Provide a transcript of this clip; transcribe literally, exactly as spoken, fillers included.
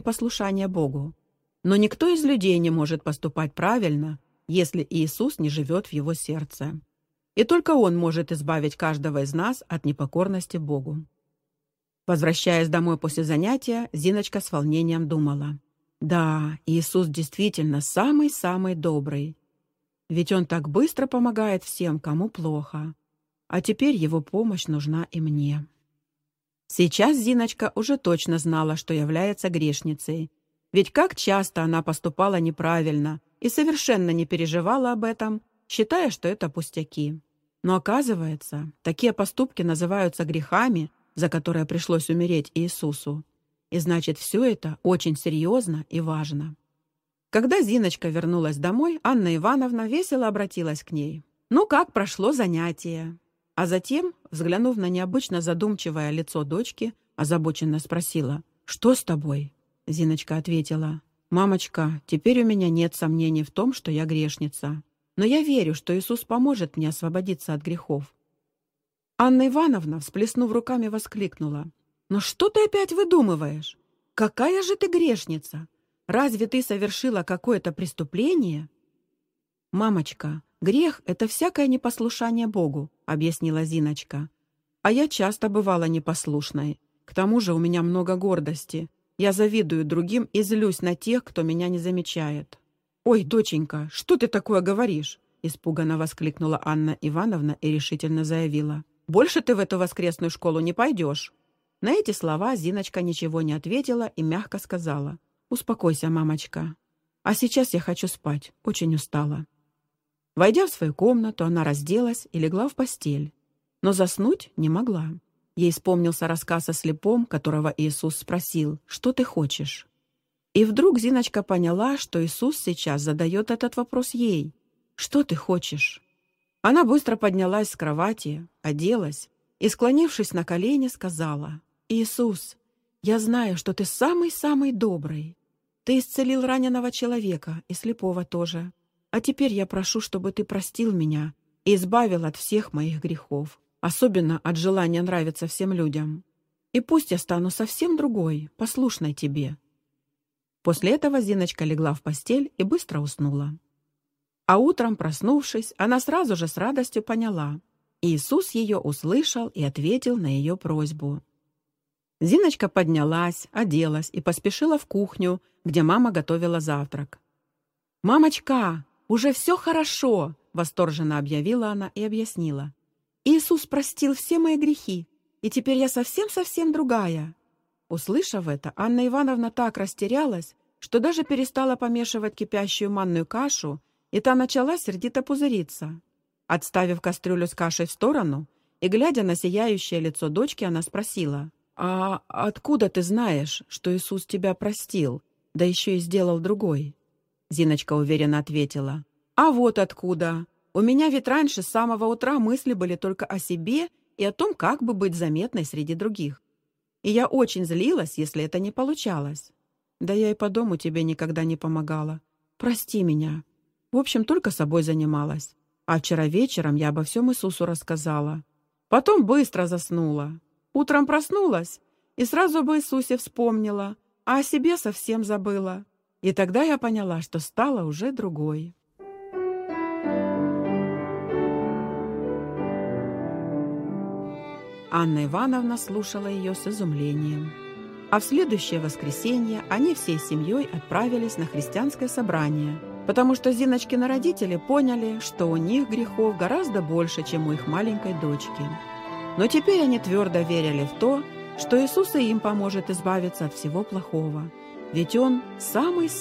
непослушание Богу. Но никто из людей не может поступать правильно, если Иисус не живет в его сердце. И только Он может избавить каждого из нас от непокорности Богу. Возвращаясь домой после занятия, Зиночка с волнением думала: «Да, Иисус действительно самый-самый добрый. Ведь Он так быстро помогает всем, кому плохо. А теперь Его помощь нужна и мне». Сейчас Зиночка уже точно знала, что является грешницей. Ведь как часто она поступала неправильно и совершенно не переживала об этом, считая, что это пустяки. Но оказывается, такие поступки называются грехами, за которые пришлось умереть Иисусу. И значит, все это очень серьезно и важно. Когда Зиночка вернулась домой, Анна Ивановна весело обратилась к ней. «Ну, как прошло занятие?» А затем, взглянув на необычно задумчивое лицо дочки, озабоченно спросила: «Что с тобой?» Зиночка ответила: «Мамочка, теперь у меня нет сомнений в том, что я грешница. Но я верю, что Иисус поможет мне освободиться от грехов». Анна Ивановна, всплеснув руками, воскликнула: «Но что ты опять выдумываешь? Какая же ты грешница? Разве ты совершила какое-то преступление?» «Мамочка, грех — это всякое непослушание Богу», — объяснила Зиночка. «А я часто бывала непослушной. К тому же у меня много гордости. Я завидую другим и злюсь на тех, кто меня не замечает». «Ой, доченька, что ты такое говоришь?» — испуганно воскликнула Анна Ивановна и решительно заявила: «Больше ты в эту воскресную школу не пойдешь». На эти слова Зиночка ничего не ответила и мягко сказала: «Успокойся, мамочка. А сейчас я хочу спать, очень устала». Войдя в свою комнату, она разделась и легла в постель. Но заснуть не могла. Ей вспомнился рассказ о слепом, которого Иисус спросил: «Что ты хочешь?» И вдруг Зиночка поняла, что Иисус сейчас задает этот вопрос ей: «Что ты хочешь?» Она быстро поднялась с кровати, оделась и, склонившись на колени, сказала: «Иисус, я знаю, что ты самый-самый добрый. Ты исцелил раненого человека и слепого тоже. А теперь я прошу, чтобы ты простил меня и избавил от всех моих грехов, особенно от желания нравиться всем людям. И пусть я стану совсем другой, послушной тебе». После этого Зиночка легла в постель и быстро уснула. А утром, проснувшись, она сразу же с радостью поняла: Иисус ее услышал и ответил на ее просьбу. Зиночка поднялась, оделась и поспешила в кухню, где мама готовила завтрак. «Мамочка, уже все хорошо!» — восторженно объявила она и объяснила: «Иисус простил все мои грехи, и теперь я совсем-совсем другая». Услышав это, Анна Ивановна так растерялась, что даже перестала помешивать кипящую манную кашу, и та начала сердито пузыриться. Отставив кастрюлю с кашей в сторону и глядя на сияющее лицо дочки, она спросила: «А откуда ты знаешь, что Иисус тебя простил, да еще и сделал другой?» Зиночка уверенно ответила: «А вот откуда. У меня ведь раньше с самого утра мысли были только о себе и о том, как бы быть заметной среди других. И я очень злилась, если это не получалось. Да я и по дому тебе никогда не помогала. Прости меня. В общем, только собой занималась. А вчера вечером я обо всем Иисусу рассказала. Потом быстро заснула. Утром проснулась и сразу об Иисусе вспомнила, а о себе совсем забыла. И тогда я поняла, что стала уже другой». Анна Ивановна слушала ее с изумлением. А в следующее воскресенье они всей семьей отправились на христианское собрание, потому что Зиночкины родители поняли, что у них грехов гораздо больше, чем у их маленькой дочки. Но теперь они твердо верили в то, что Иисус и им поможет избавиться от всего плохого, ведь Он самый